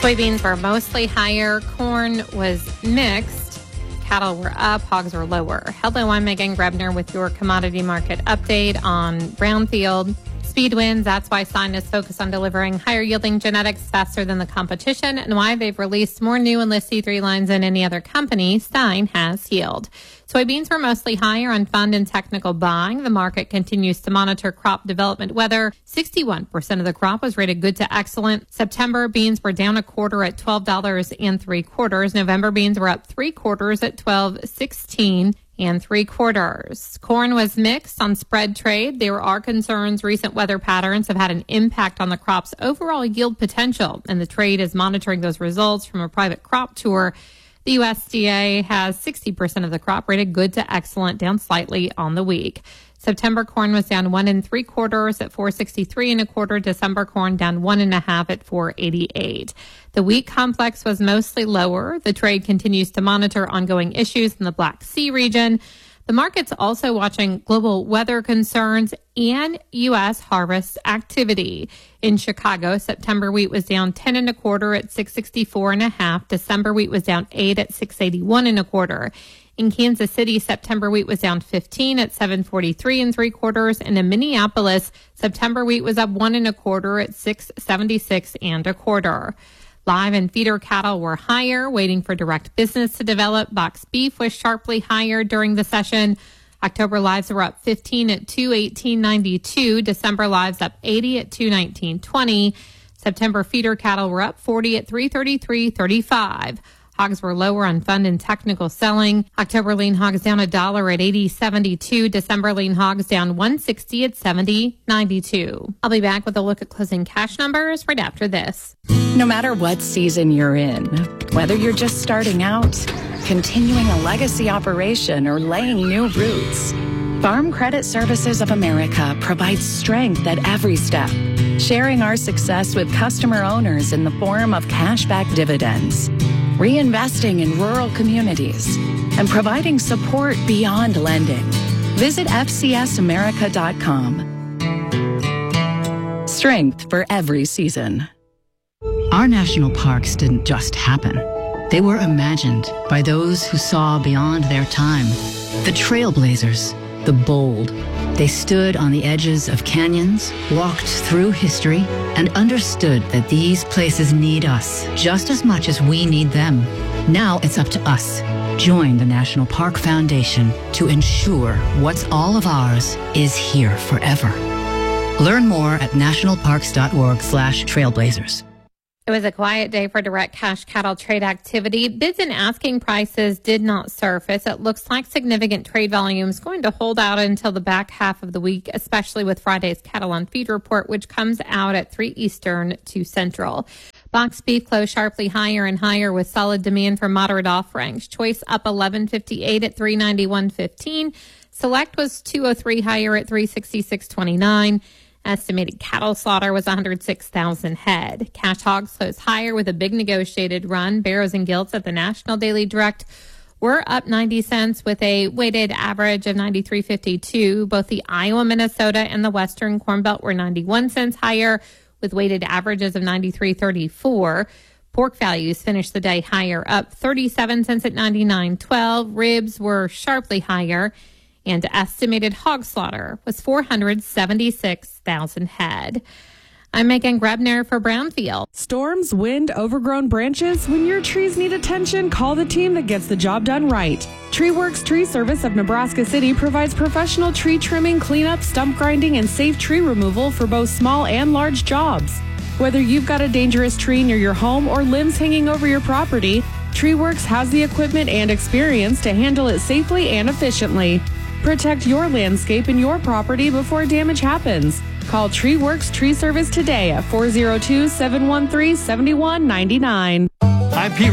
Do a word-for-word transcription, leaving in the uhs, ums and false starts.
Soybeans were mostly higher. Corn was mixed. Cattle were up. Hogs were lower. Hello, I'm Megan Grebner with your commodity market update on Brownfield. Speed wins. That's why Stein is focused on delivering higher yielding genetics faster than the competition and why they've released more new Enlist C three lines than any other company. Stein has healed. Soybeans were mostly higher on fund and technical buying. The market continues to monitor crop development weather. sixty-one percent of the crop was rated good to excellent. September beans were down a quarter at twelve dollars and three quarters. November beans were up three quarters at twelve sixteen and three quarters. Corn was mixed on spread trade. There are concerns recent weather patterns have had an impact on the crop's overall yield potential, and the trade is monitoring those results from a private crop tour. The U S D A has sixty percent of the crop rated good to excellent, down slightly on the week. September corn was down one and three quarters at four sixty-three and a quarter. December corn down one and a half at four eighty-eight. The wheat complex was mostly lower. The trade continues to monitor ongoing issues in the Black Sea region. The market's also watching global weather concerns and U S harvest activity. In Chicago, September wheat was down ten and a quarter at six sixty-four and a half. December wheat was down eight at six eighty-one and a quarter. In Kansas City, September wheat was down fifteen at seven forty-three and three quarters. And in Minneapolis, September wheat was up one and a quarter at six seventy-six and a quarter. Live and feeder cattle were higher, waiting for direct business to develop. Box beef was sharply higher during the session. October lives were up fifteen at two eighteen ninety-two. December lives up eighty at two nineteen twenty. September feeder cattle were up forty at three thirty-three thirty-five. Hogs were lower on fund and technical selling. October lean hogs down a dollar at eighty seventy-two. December lean hogs down one sixty at seventy ninety-two. I'll be back with a look at closing cash numbers right after this. No matter what season you're in, whether you're just starting out, continuing a legacy operation, or laying new roots, Farm Credit Services of America provides strength at every step, sharing our success with customer owners in the form of cashback dividends, reinvesting in rural communities, and providing support beyond lending. Visit F C S America dot com. Strength for every season. Our national parks didn't just happen. They were imagined by those who saw beyond their time. The trailblazers, the bold. They stood on the edges of canyons, walked through history, and understood that these places need us just as much as we need them. Now it's up to us. Join the National Park Foundation to ensure what's all of ours is here forever. Learn more at nationalparks.org slash trailblazers. It was a quiet day for direct cash cattle trade activity. Bids and asking prices did not surface. It looks like significant trade volume is going to hold out until the back half of the week, especially with Friday's cattle on feed report, which comes out at three Eastern, two Central. Box beef closed sharply higher and higher with solid demand for moderate offerings. Choice up eleven fifty-eight at three ninety-one fifteen. Select was two oh three higher at three sixty-six twenty-nine. Estimated cattle slaughter was one hundred six thousand head. Cash hogs closed higher with a big negotiated run. Barrows and gilts at the National Daily Direct were up ninety cents with a weighted average of ninety-three fifty-two. Both the Iowa, Minnesota, and the Western Corn Belt were ninety-one cents higher with weighted averages of ninety-three thirty-four. Pork values finished the day higher, up thirty-seven cents at ninety-nine twelve. Ribs were sharply higher, and estimated hog slaughter was four hundred seventy-six thousand head. I'm Megan Grebner for Brownfield. Storms, wind, overgrown branches. When your trees need attention, call the team that gets the job done right. TreeWorks Tree Service of Nebraska City provides professional tree trimming, cleanup, stump grinding, and safe tree removal for both small and large jobs. Whether you've got a dangerous tree near your home or limbs hanging over your property, TreeWorks has the equipment and experience to handle it safely and efficiently. Protect your landscape and your property before damage happens. Call TreeWorks Tree Service today at four oh two, seven one three, seven one nine nine. I'm Pete